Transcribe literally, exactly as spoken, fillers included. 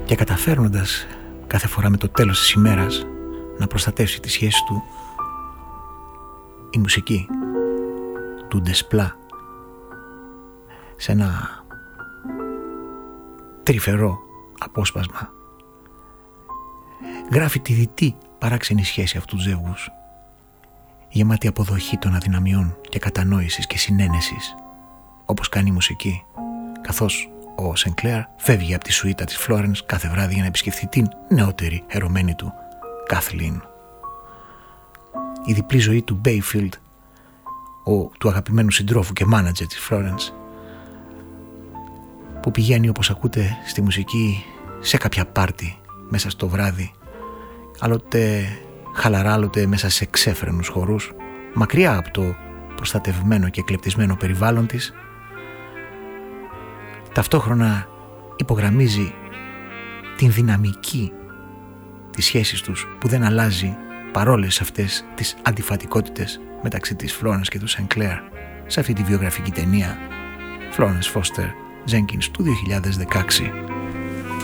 και καταφέρνοντας κάθε φορά με το τέλος της ημέρας να προστατεύσει τη σχέση του, η μουσική του Ντεσπλά σε ένα τρυφερό απόσπασμα γράφει τη διτή παράξενη σχέση αυτού του ζεύγους, γεμάτη αποδοχή των αδυναμιών και κατανόησης και συνένεσης, όπως κάνει η μουσική, καθώς ο Σενκλέρ φεύγει από τη σουίτα της Φλόρενς κάθε βράδυ για να επισκεφθεί την νεότερη ερωμένη του, Κάθλιν. Η διπλή ζωή του Μπέιφιλντ, ο, του αγαπημένου συντρόφου και μάνατζερ της Φλόρενς, που πηγαίνει, όπως ακούτε στη μουσική, σε κάποια πάρτι μέσα στο βράδυ, άλλοτε χαλαρά, άλλοτε μέσα σε ξέφρενους χορούς, μακριά από το προστατευμένο και εκλεπτισμένο περιβάλλον της, ταυτόχρονα υπογραμμίζει την δυναμική της σχέσης τους που δεν αλλάζει παρόλες αυτές τις αντιφατικότητες μεταξύ της Φλόρενς και του Σενκλέρ σε αυτή τη βιογραφική ταινία Florence Foster Jenkins του δύο χιλιάδες δεκαέξι.